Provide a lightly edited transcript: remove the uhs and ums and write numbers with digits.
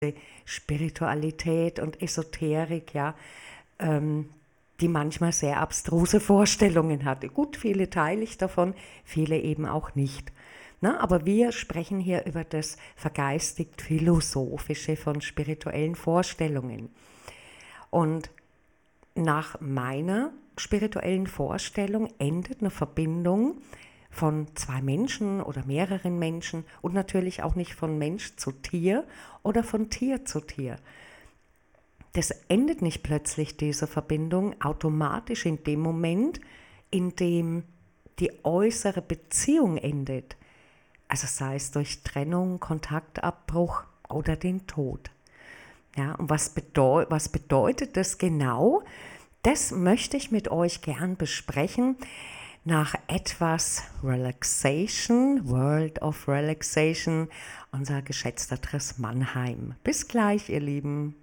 Spiritualität und Esoterik, ja, die manchmal sehr abstruse Vorstellungen hatte. Gut, viele teile ich davon, viele eben auch nicht. Na, aber wir sprechen hier über das vergeistigt-philosophische von spirituellen Vorstellungen. Und nach meiner spirituellen Vorstellung endet eine Verbindung von zwei Menschen oder mehreren Menschen und natürlich auch nicht von Mensch zu Tier oder von Tier zu Tier. Das endet nicht plötzlich, diese Verbindung, automatisch in dem Moment, in dem die äußere Beziehung endet. Also sei es durch Trennung, Kontaktabbruch oder den Tod. Ja, und was bedeutet das genau? Das möchte ich mit euch gern besprechen. Nach etwas Relaxation, World of Relaxation, unser geschätzter Triss Mannheim. Bis gleich, ihr Lieben.